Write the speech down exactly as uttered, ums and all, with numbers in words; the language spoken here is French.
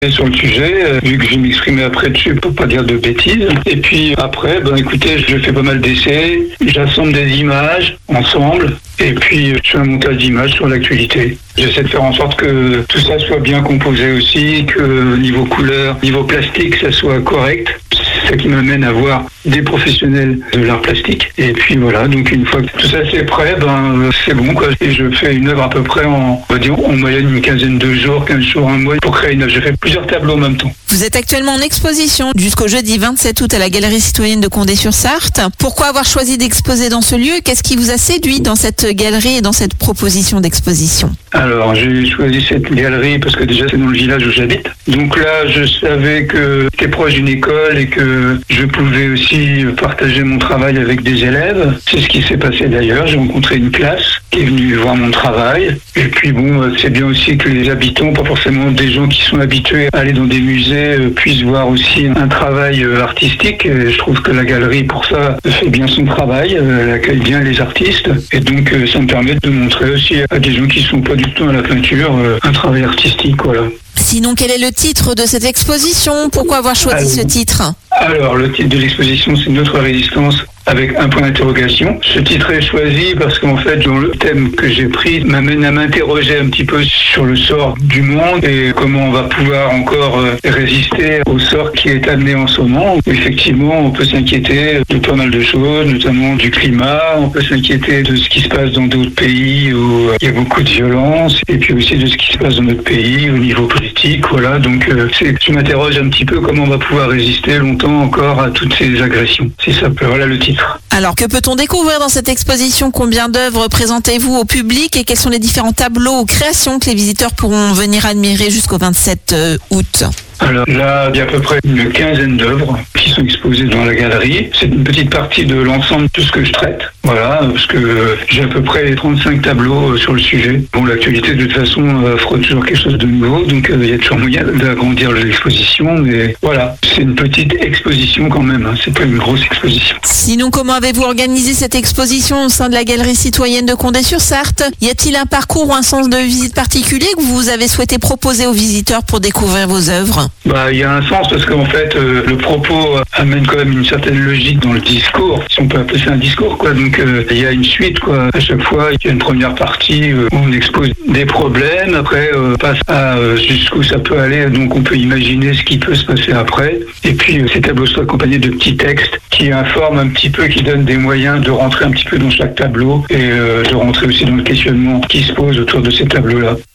sur le sujet, euh, vu que je vais m'exprimer après dessus pour pas dire de bêtises. Et puis après, ben écoutez, je fais pas mal d'essais, j'assemble des images ensemble, et puis je fais un montage d'images sur l'actualité. J'essaie de faire en sorte que tout ça soit bien composé aussi, que niveau couleur, niveau plastique, ça soit correct. C'est ça qui m'amène à voir des professionnels de l'art plastique. Et puis voilà, donc une fois que tout ça c'est prêt, ben c'est bon quoi. Et je fais une œuvre à peu près en, on va dire, en moyenne une quinzaine de jours, quinze jours, un mois pour créer une œuvre. Je fais plusieurs tableaux en même temps. Vous êtes actuellement en exposition jusqu'au jeudi vingt-sept août à la Galerie Citoyenne de Condé-sur-Sarthe. Pourquoi avoir choisi d'exposer dans ce lieu? Qu'est-ce qui vous a séduit dans cette galerie et dans cette proposition d'exposition? Alors, j'ai choisi cette galerie parce que déjà c'est dans le village où j'habite. Donc là, je savais que j'étais proche d'une école et que je pouvais aussi partager mon travail avec des élèves. C'est ce qui s'est passé d'ailleurs. J'ai rencontré une classe qui est venue voir mon travail. Et puis bon, c'est bien aussi que les habitants, pas forcément des gens qui sont habitués à aller dans des musées, puissent voir aussi un travail artistique. Et je trouve que la galerie, pour ça, fait bien son travail. Elle accueille bien les artistes. Et donc, ça me permet de montrer aussi à des gens qui sont pas du tout à la peinture un travail artistique, voilà. Sinon, quel est le titre de cette exposition? Pourquoi avoir choisi alors, ce titre? Alors, le titre de l'exposition, c'est Notre résistance avec un point d'interrogation. Ce titre est choisi parce qu'en fait, dans le thème que j'ai pris, m'amène à m'interroger un petit peu sur le sort du monde et comment on va pouvoir encore résister au sort qui est amené en ce moment. Effectivement, on peut s'inquiéter de pas mal de choses, notamment du climat, on peut s'inquiéter de ce qui se passe dans d'autres pays où il y a beaucoup de violence, et puis aussi de ce qui se passe dans notre pays au niveau politique. Voilà, donc euh, c'est, je m'interroge un petit peu comment on va pouvoir résister longtemps encore à toutes ces agressions. C'est ça, voilà le titre. Alors, que peut-on découvrir dans cette exposition? Combien d'œuvres présentez-vous au public et quels sont les différents tableaux ou créations que les visiteurs pourront venir admirer jusqu'au vingt-sept août? Alors là, il y a à peu près une quinzaine d'œuvres qui sont exposées dans la galerie. C'est une petite partie de l'ensemble de ce que je traite. Voilà, parce que j'ai à peu près trente-cinq tableaux sur le sujet. Bon, l'actualité, de toute façon, fera toujours quelque chose de nouveau, donc il y a toujours moyen d'agrandir l'exposition, mais voilà, c'est une petite exposition quand même, hein. C'est pas une grosse exposition. Sinon, comment avez-vous organisé cette exposition au sein de la Galerie Citoyenne de Condé-sur-Sarthe? Y a-t-il un parcours ou un sens de visite particulier que vous avez souhaité proposer aux visiteurs pour découvrir vos œuvres? Bah, il y a un sens parce qu'en fait, euh, le propos amène quand même une certaine logique dans le discours, si on peut appeler ça un discours, quoi. Donc, euh, il y a une suite, quoi. À chaque fois, il y a une première partie euh, où on expose des problèmes, après, euh, passe à euh, jusqu'où ça peut aller, donc on peut imaginer ce qui peut se passer après. Et puis, euh, ces tableaux sont accompagnés de petits textes qui informent un petit peu, qui donnent des moyens de rentrer un petit peu dans chaque tableau et euh, de rentrer aussi dans le questionnement qui se pose autour de ces tableaux-là.